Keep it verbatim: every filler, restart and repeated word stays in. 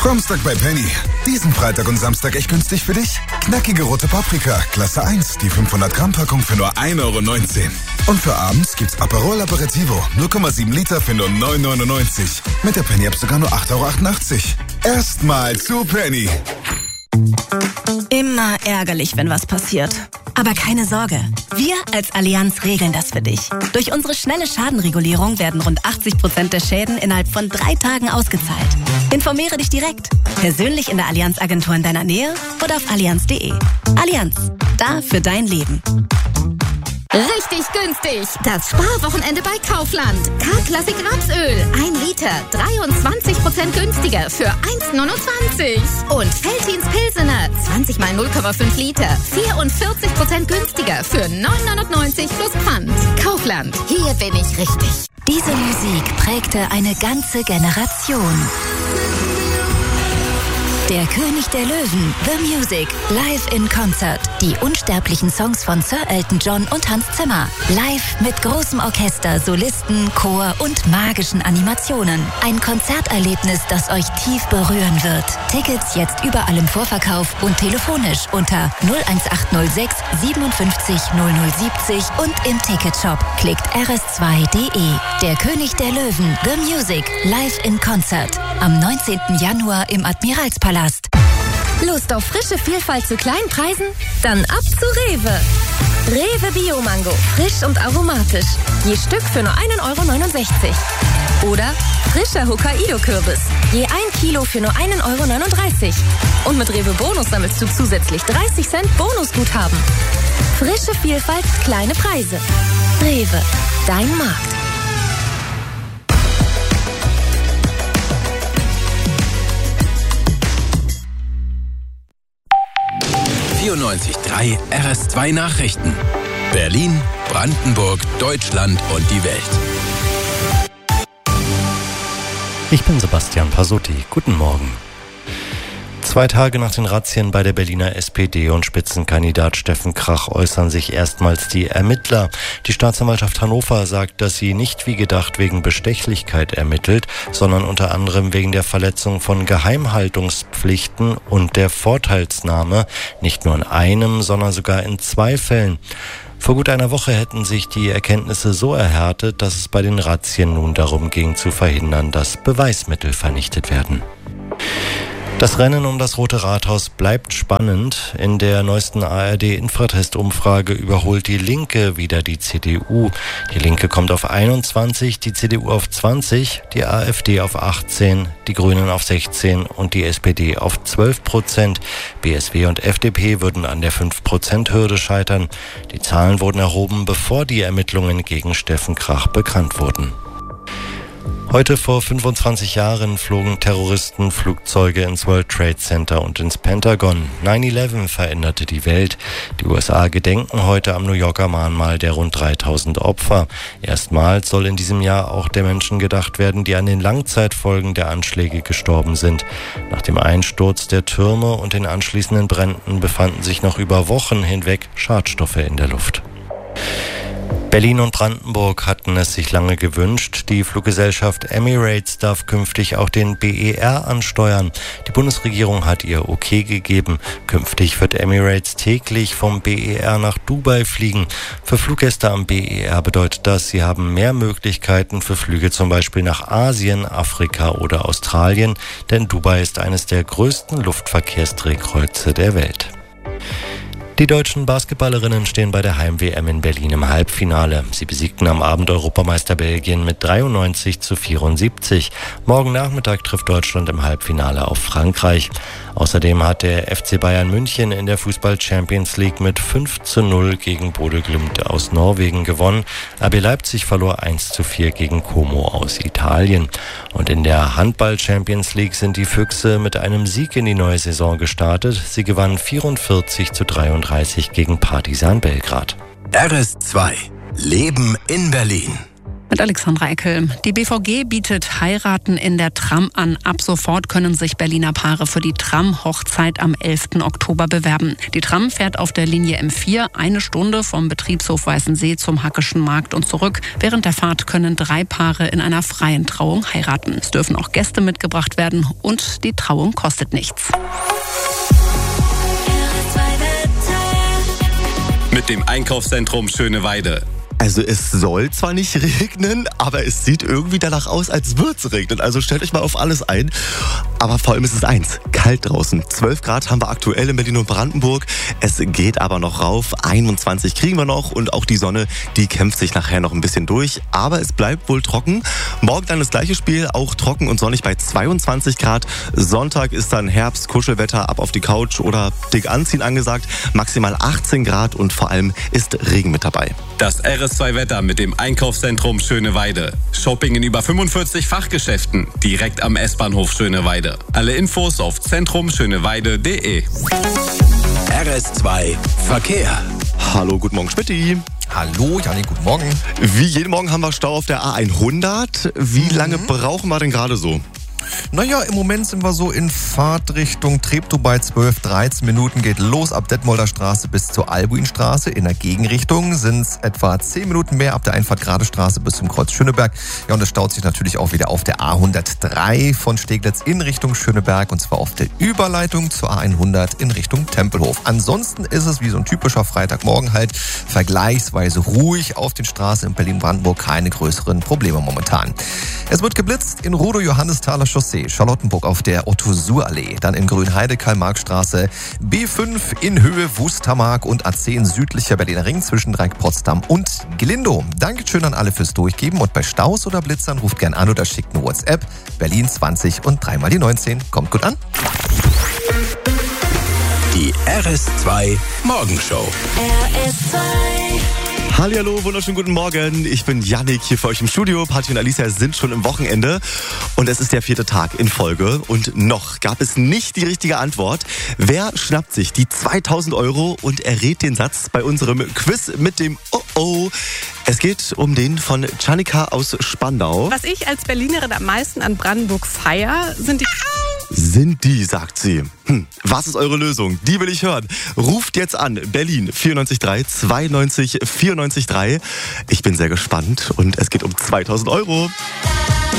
Samstag bei Penny. Diesen Freitag und Samstag echt günstig für dich. Knackige rote Paprika, Klasse eins, die fünfhundert Gramm Packung für nur ein Euro neunzehn. Und für abends gibt's Aperol Aperitivo, null Komma sieben Liter für nur neun Euro neunundneunzig. Mit der Penny App sogar nur acht Euro achtundachtzig. Erstmal zu Penny. Immer ärgerlich, wenn was passiert. Aber keine Sorge, wir als Allianz regeln das für dich. Durch unsere schnelle Schadenregulierung werden rund achtzig Prozent der Schäden innerhalb von drei Tagen ausgezahlt. Informiere dich direkt, persönlich in der Allianz-Agentur in deiner Nähe oder auf allianz punkt de. Allianz, da für dein Leben. Richtig günstig! Das Sparwochenende bei Kaufland. K-Klassik Rapsöl. ein Liter. dreiundzwanzig Prozent günstiger für eins Komma neunundzwanzig. Und Veltins Pilsener. zwanzig mal null Komma fünf Liter. vierundvierzig Prozent günstiger für neun Euro neunundneunzig plus Pfand. Kaufland. Hier bin ich richtig. Diese Musik prägte eine ganze Generation. Der König der Löwen, The Music, live in Concert. Die unsterblichen Songs von Sir Elton John und Hans Zimmer. Live mit großem Orchester, Solisten, Chor und magischen Animationen. Ein Konzerterlebnis, das euch tief berühren wird. Tickets jetzt überall im Vorverkauf und telefonisch unter null eins acht null sechs siebenundfünfzig null null siebzig und im Ticketshop. Klickt r s zwei punkt de. Der König der Löwen, The Music, live in Concert. Am neunzehnten Januar im Admiralspalast. Lust auf frische Vielfalt zu kleinen Preisen? Dann ab zu Rewe. Rewe Bio-Mango, frisch und aromatisch. Je Stück für nur ein Euro neunundsechzig. Oder frischer Hokkaido-Kürbis. Je ein Kilo für nur ein Euro neununddreißig. Und mit Rewe Bonus sammelst du zusätzlich dreißig Cent Bonusguthaben. Frische Vielfalt, kleine Preise. Rewe, dein Markt. vierundneunzig Komma drei R S zwei Nachrichten. Berlin, Brandenburg, Deutschland und die Welt. Ich bin Sebastian Pasotti. Guten Morgen. Zwei Tage nach den Razzien bei der Berliner S P D und Spitzenkandidat Steffen Krach äußern sich erstmals die Ermittler. Die Staatsanwaltschaft Hannover sagt, dass sie nicht wie gedacht wegen Bestechlichkeit ermittelt, sondern unter anderem wegen der Verletzung von Geheimhaltungspflichten und der Vorteilsnahme, nicht nur in einem, sondern sogar in zwei Fällen. Vor gut einer Woche hätten sich die Erkenntnisse so erhärtet, dass es bei den Razzien nun darum ging, zu verhindern, dass Beweismittel vernichtet werden. Das Rennen um das Rote Rathaus bleibt spannend. In der neuesten A R D-Infratest-Umfrage überholt die Linke wieder die C D U. Die Linke kommt auf einundzwanzig, die C D U auf zwanzig, die AfD auf achtzehn, die Grünen auf sechzehn und die S P D auf zwölf Prozent. B S W und F D P würden an der fünf Prozent Hürde scheitern. Die Zahlen wurden erhoben, bevor die Ermittlungen gegen Steffen Krach bekannt wurden. Heute vor fünfundzwanzig Jahren flogen Terroristen Flugzeuge ins World Trade Center und ins Pentagon. neun elf veränderte die Welt. Die U S A gedenken heute am New Yorker Mahnmal der rund dreitausend Opfer. Erstmals soll in diesem Jahr auch der Menschen gedacht werden, die an den Langzeitfolgen der Anschläge gestorben sind. Nach dem Einsturz der Türme und den anschließenden Bränden befanden sich noch über Wochen hinweg Schadstoffe in der Luft. Berlin und Brandenburg hatten es sich lange gewünscht. Die Fluggesellschaft Emirates darf künftig auch den B E R ansteuern. Die Bundesregierung hat ihr Okay gegeben. Künftig wird Emirates täglich vom B E R nach Dubai fliegen. Für Fluggäste am B E R bedeutet das, sie haben mehr Möglichkeiten für Flüge zum Beispiel nach Asien, Afrika oder Australien, denn Dubai ist eines der größten Luftverkehrsdrehkreuze der Welt. Die deutschen Basketballerinnen stehen bei der Heim-W M in Berlin im Halbfinale. Sie besiegten am Abend Europameister Belgien mit dreiundneunzig zu vierundsiebzig. Morgen Nachmittag trifft Deutschland im Halbfinale auf Frankreich. Außerdem hat der F C Bayern München in der Fußball-Champions League mit fünf zu null gegen Bodø Glimt aus Norwegen gewonnen. R B Leipzig verlor eins zu vier gegen Como aus Italien. Und in der Handball-Champions League sind die Füchse mit einem Sieg in die neue Saison gestartet. Sie gewannen vierundvierzig zu dreiunddreißig gegen Partizan Belgrad. R S zwei. Leben in Berlin. Mit Alexandra Eckel. Die B V G bietet Heiraten in der Tram an. Ab sofort können sich Berliner Paare für die Tram-Hochzeit am elften Oktober bewerben. Die Tram fährt auf der Linie M vier eine Stunde vom Betriebshof Weißensee zum Hackischen Markt und zurück. Während der Fahrt können drei Paare in einer freien Trauung heiraten. Es dürfen auch Gäste mitgebracht werden und die Trauung kostet nichts. Mit dem Einkaufszentrum Schöneweide. Also es soll zwar nicht regnen, aber es sieht irgendwie danach aus, als würde es regnen. Also stellt euch mal auf alles ein. Aber vor allem ist es eins, kalt draußen. zwölf Grad haben wir aktuell in Berlin und Brandenburg. Es geht aber noch rauf. einundzwanzig kriegen wir noch und auch die Sonne, die kämpft sich nachher noch ein bisschen durch. Aber es bleibt wohl trocken. Morgen dann das gleiche Spiel, auch trocken und sonnig bei zweiundzwanzig Grad. Sonntag ist dann Herbst, Kuschelwetter, ab auf die Couch oder dick anziehen angesagt. Maximal achtzehn Grad und vor allem ist Regen mit dabei. Das R S zwei Wetter mit dem Einkaufszentrum Schöneweide. Shopping in über fünfundvierzig Fachgeschäften direkt am S-Bahnhof Schöneweide. Alle Infos auf zentrum schöneweide punkt de. R S zwei Verkehr. Hallo, guten Morgen, Spitti. Hallo, Janik, guten Morgen. Wie jeden Morgen haben wir Stau auf der A hundert. Wie mhm. lange brauchen wir denn gerade so? Naja, im Moment sind wir so in Fahrtrichtung Treptow bei zwölf, dreizehn Minuten. Geht los ab Detmolder Straße bis zur Albuinstraße. In der Gegenrichtung sind es etwa zehn Minuten mehr ab der Einfahrt Grade Straße bis zum Kreuz Schöneberg. Ja, und es staut sich natürlich auch wieder auf der A hundertdrei von Steglitz in Richtung Schöneberg. Und zwar auf der Überleitung zur A hundert in Richtung Tempelhof. Ansonsten ist es wie so ein typischer Freitagmorgen halt vergleichsweise ruhig auf den Straßen in Berlin-Brandenburg. Keine größeren Probleme momentan. Es wird geblitzt in Rudow-Johannesthaler Chaussee, Charlottenburg auf der Otto-Suhr-Allee, dann in Grünheide, Karl-Marx-Straße, B fünf in Höhe Wustermark und A zehn südlicher Berliner Ring zwischen Dreieck-Potsdam und Glindow. Dankeschön an alle fürs Durchgeben und bei Staus oder Blitzern ruft gern an oder schickt eine WhatsApp. Berlin zwanzig und dreimal die neunzehn. Kommt gut an. Die R S zwei Morgenshow. R S zwei. Hallihallo, wunderschönen guten Morgen. Ich bin Yannick hier für euch im Studio. Party und Alicia sind schon im Wochenende und es ist der vierte Tag in Folge und noch gab es nicht die richtige Antwort. Wer schnappt sich die zweitausend Euro und errät den Satz bei unserem Quiz mit dem Oh-Oh? Es geht um den von Janika aus Spandau. Was ich als Berlinerin am meisten an Brandenburg feier, sind die... Sind die, sagt sie. Hm, was ist eure Lösung? Die will ich hören. Ruft jetzt an. Berlin vierundneunzig drei zweiundneunzig vierundneunzig drei. Ich bin sehr gespannt und es geht um zweitausend Euro.